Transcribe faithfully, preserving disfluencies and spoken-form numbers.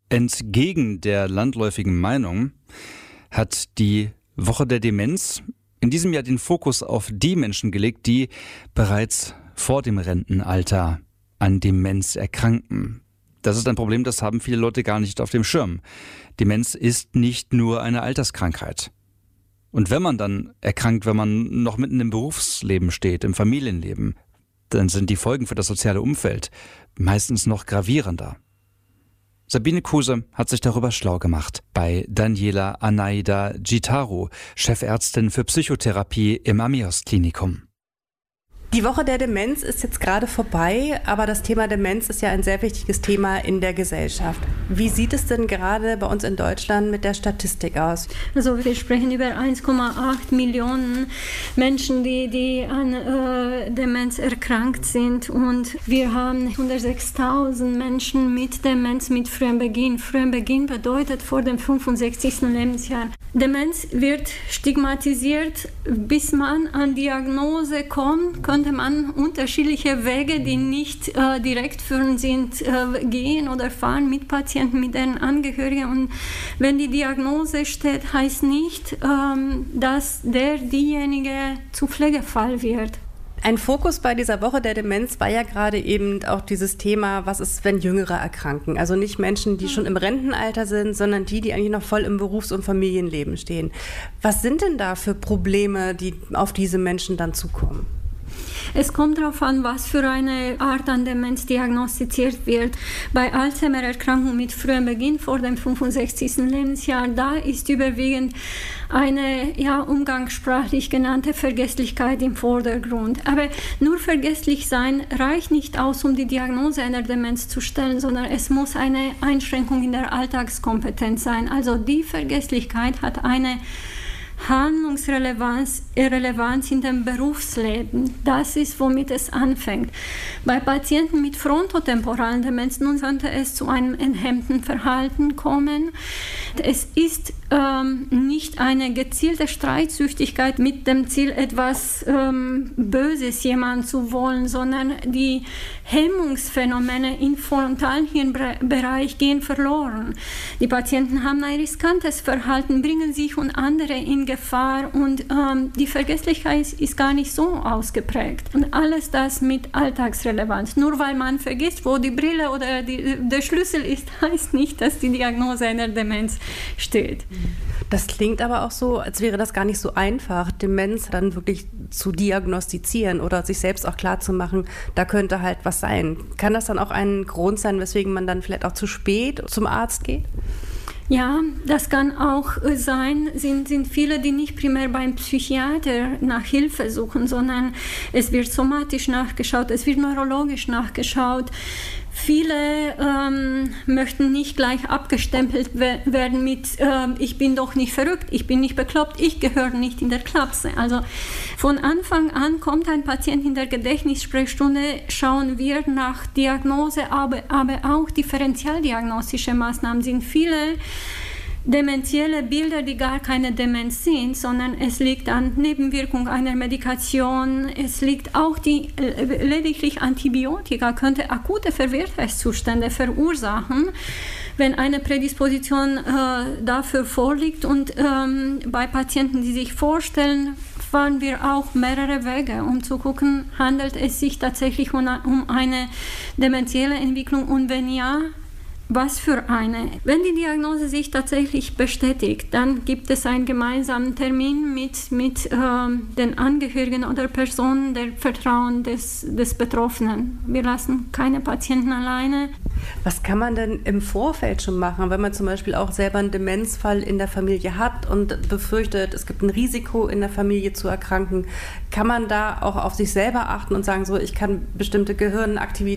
Entgegen der landläufigen Meinung hat die Woche der Demenz in diesem Jahr den Fokus auf die Menschen gelegt, die bereits vor dem Rentenalter an Demenz erkranken. Das ist ein Problem, das haben viele Leute gar nicht auf dem Schirm. Demenz ist nicht nur eine Alterskrankheit. Und wenn man dann erkrankt, wenn man noch mitten im Berufsleben steht, im Familienleben, dann sind die Folgen für das soziale Umfeld meistens noch gravierender. Sabine Kuse hat sich darüber schlau gemacht bei Daniela Anaida Gitaru, Chefärztin für Psychotherapie im Amios Klinikum. Die Woche der Demenz ist jetzt gerade vorbei, aber das Thema Demenz ist ja ein sehr wichtiges Thema in der Gesellschaft. Wie sieht es denn gerade bei uns in Deutschland mit der Statistik aus? Also wir sprechen über eins Komma acht Millionen Menschen, die, die an äh, Demenz erkrankt sind, und wir haben hundertsechstausend Menschen mit Demenz mit frühem Beginn. Frühem Beginn bedeutet vor dem fünfundsechzigsten Lebensjahr. Demenz wird stigmatisiert, bis man an Diagnose kommt, könnte man unterschiedliche Wege, die nicht äh, direkt führend sind, äh, gehen oder fahren mit Patienten, mit deren Angehörigen. Und wenn die Diagnose steht, heißt nicht, ähm, dass der diejenige zu Pflegefall wird. Ein Fokus bei dieser Woche der Demenz war ja gerade eben auch dieses Thema, was ist, wenn Jüngere erkranken? Also nicht Menschen, die schon im Rentenalter sind, sondern die, die eigentlich noch voll im Berufs- und Familienleben stehen. Was sind denn da für Probleme, die auf diese Menschen dann zukommen? Es kommt darauf an, was für eine Art an Demenz diagnostiziert wird. Bei Alzheimer-Erkrankung mit frühem Beginn vor dem fünfundsechzigsten Lebensjahr, da ist überwiegend eine ja, umgangssprachlich genannte Vergesslichkeit im Vordergrund. Aber nur vergesslich sein reicht nicht aus, um die Diagnose einer Demenz zu stellen, sondern es muss eine Einschränkung in der Alltagskompetenz sein. Also die Vergesslichkeit hat eine Handlungsrelevanz Relevanz in dem Berufsleben. Das ist, womit es anfängt. Bei Patienten mit frontotemporalen Demenz nun könnte es zu einem enthemmten Verhalten kommen. Es ist ähm, nicht eine gezielte Streitsüchtigkeit mit dem Ziel, etwas ähm, Böses jemandem zu wollen, sondern die Hemmungsphänomene im Frontalhirnbereich gehen verloren. Die Patienten haben ein riskantes Verhalten, bringen sich und andere in Gefahr, und ähm, die Vergesslichkeit ist, ist gar nicht so ausgeprägt. Und alles das mit Alltagsrelevanz. Nur weil man vergisst, wo die Brille oder die, der Schlüssel ist, heißt nicht, dass die Diagnose einer Demenz steht. Das klingt aber auch so, als wäre das gar nicht so einfach, Demenz dann wirklich zu diagnostizieren oder sich selbst auch klar zu machen, da könnte halt was sein. Kann das dann auch ein Grund sein, weswegen man dann vielleicht auch zu spät zum Arzt geht? Ja, das kann auch sein, sind, sind viele, die nicht primär beim Psychiater nach Hilfe suchen, sondern es wird somatisch nachgeschaut, es wird neurologisch nachgeschaut. Viele ähm, möchten nicht gleich abgestempelt we- werden mit äh, ich bin doch nicht verrückt, ich bin nicht bekloppt, ich gehöre nicht in der Klapse. Also von Anfang an kommt ein Patient in der Gedächtnissprechstunde, schauen wir nach Diagnose, aber, aber auch differentialdiagnostische Maßnahmen sind viele dementielle Bilder, die gar keine Demenz sind, sondern es liegt an Nebenwirkung einer Medikation, es liegt auch die lediglich Antibiotika, könnte akute Verwirrtheitszustände verursachen, wenn eine Prädisposition äh, dafür vorliegt. Und ähm, bei Patienten, die sich vorstellen, fahren wir auch mehrere Wege, um zu gucken, handelt es sich tatsächlich um, um eine dementielle Entwicklung, und wenn ja, was für eine? Wenn die Diagnose sich tatsächlich bestätigt, dann gibt es einen gemeinsamen Termin mit, mit ähm, den Angehörigen oder Personen der Vertrauen des, des Betroffenen. Wir lassen keine Patienten alleine. Was kann man denn im Vorfeld schon machen, wenn man zum Beispiel auch selber einen Demenzfall in der Familie hat und befürchtet, es gibt ein Risiko, in der Familie zu erkranken? Kann man da auch auf sich selber achten und sagen, so, ich kann bestimmte Gehirnaktivitäten